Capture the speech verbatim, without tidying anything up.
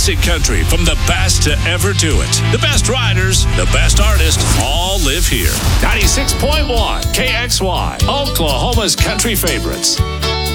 classic country from the best to ever do it. The best riders, the best artists, all live here. ninety-six point one K X Y, Oklahoma's country favorites.